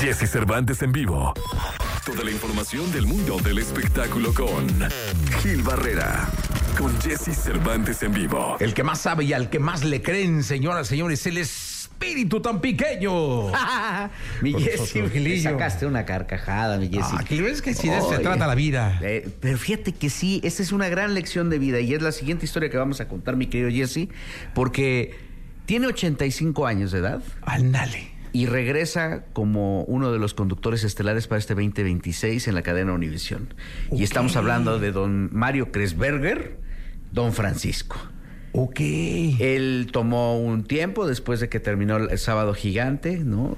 Jesse Cervantes en vivo. Toda la información del mundo del espectáculo con Gil Barrera. Con Jesse Cervantes en vivo. El que más sabe y al que más le creen, señoras, señores, el espíritu tan pequeño. Mi Jesse, me sacaste una carcajada, mi Jesse. Es que si de eso se trata la vida. Pero fíjate que sí, esta es una gran lección de vida y es la siguiente historia que vamos a contar, mi querido Jesse, porque tiene 85 años de edad. Ándale. Y regresa como uno de los conductores estelares para este 2026 en la cadena Univisión. Okay. Y estamos hablando de don Mario Kreuzberger, don Francisco. Ok. Él tomó un tiempo después de que terminó el Sábado Gigante, ¿no?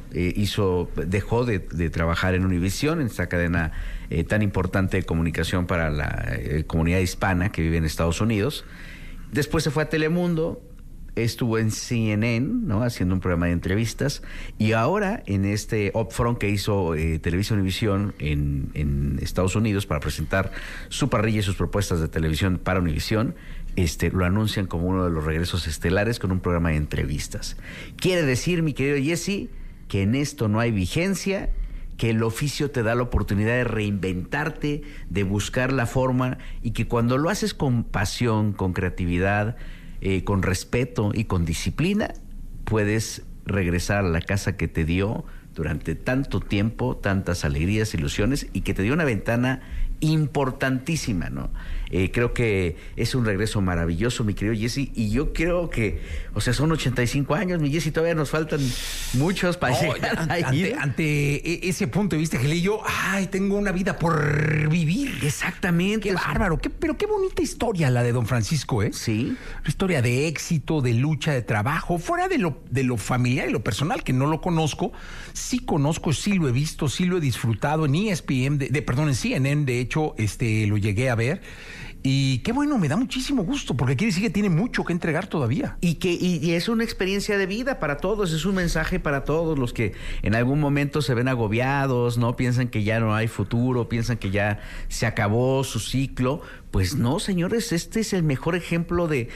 Dejó de trabajar en Univisión, en esta cadena tan importante de comunicación para la comunidad hispana que vive en Estados Unidos. Después se fue a Telemundo. Estuvo en CNN, ¿no? Haciendo un programa de entrevistas. Y ahora, en este upfront que hizo Televisa Univisión en Estados Unidos para presentar su parrilla y sus propuestas de televisión para Univisión, lo anuncian como uno de los regresos estelares con un programa de entrevistas. Quiere decir, mi querido Jesse, que en esto no hay vigencia, que el oficio te da la oportunidad de reinventarte, de buscar la forma, y que cuando lo haces con pasión, con creatividad, con respeto y con disciplina, puedes regresar a la casa que te dio durante tanto tiempo, tantas alegrías, ilusiones, y que te dio una ventana importantísima, ¿no? Creo que es un regreso maravilloso, mi querido Jesse, y yo creo que, o sea, son 85 años, mi Jesse, todavía nos faltan muchos para llegar ahí. Ante ese punto de vista, Gelillo, tengo una vida por vivir. Exactamente. Qué bárbaro, pero qué bonita historia la de don Francisco, ¿eh? Sí. Una historia de éxito, de lucha, de trabajo, fuera de lo familiar y lo personal, que no lo conozco. Sí conozco, sí lo he visto, sí lo he disfrutado en ESPN, en CNN, de hecho, lo llegué a ver. Y qué bueno, me da muchísimo gusto, porque quiere decir que tiene mucho que entregar todavía. Y es una experiencia de vida para todos, es un mensaje para todos los que en algún momento se ven agobiados, ¿no? Piensan que ya no hay futuro, piensan que ya se acabó su ciclo. Pues no, señores, este es el mejor ejemplo es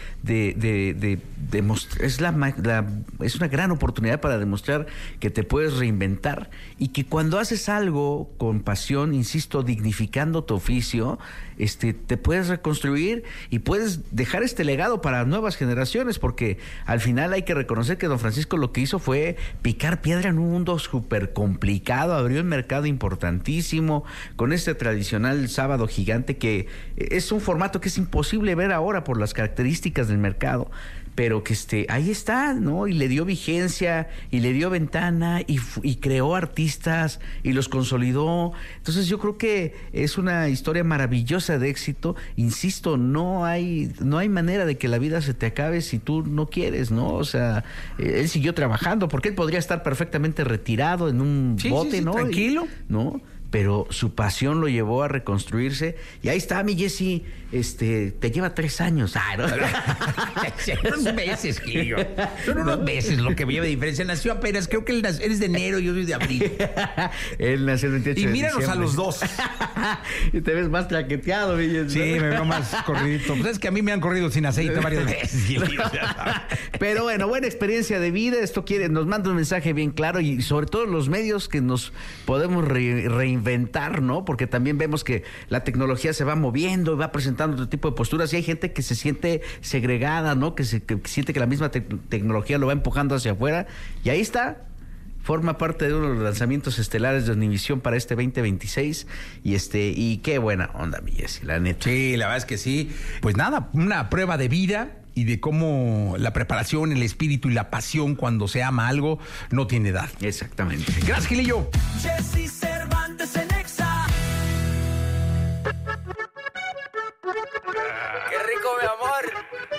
una gran oportunidad para demostrar que te puedes reinventar y que cuando haces algo con pasión, insisto, dignificando tu oficio, te puedes reconstruir y puedes dejar este legado para nuevas generaciones, porque al final hay que reconocer que don Francisco lo que hizo fue picar piedra en un mundo súper complicado, abrió un mercado importantísimo con este tradicional Sábado Gigante que es un formato que es imposible ver ahora por las características del mercado, pero que ahí está, ¿no? Y le dio vigencia y le dio ventana y creó artistas y los consolidó. Entonces yo creo que es una historia maravillosa de éxito. Insisto, no hay manera de que la vida se te acabe si tú no quieres, ¿no? O sea, él siguió trabajando porque él podría estar perfectamente retirado en un bote, ¿no? Tranquilo. ¿No? Pero su pasión lo llevó a reconstruirse. Y ahí está, mi Jesse, te lleva 3 años. ¿No? Unos meses, Gillo. Son unos meses lo que lleva de diferencia. Nació apenas, creo que él es de enero y yo soy de abril. Él nació el 28 y de míranos diciembre. A los dos. Y te ves más traqueteado, mi Jesse. Sí, me veo más corridito. Pues es que a mí me han corrido sin aceite varias veces, Gillo. Pero bueno, buena experiencia de vida. Nos manda un mensaje bien claro y sobre todo los medios que nos podemos reinventar, ¿no? Porque también vemos que la tecnología se va moviendo, va presentando otro tipo de posturas y hay gente que se siente segregada, ¿no? Que siente que la misma tecnología lo va empujando hacia afuera y ahí está. Forma parte de uno de los lanzamientos estelares de Univisión para este 2026 y qué buena onda, mi Jesse, la neta. Sí, la verdad es que sí. Pues nada, una prueba de vida y de cómo la preparación, el espíritu y la pasión cuando se ama algo no tiene edad. Exactamente. Gracias, Gilillo.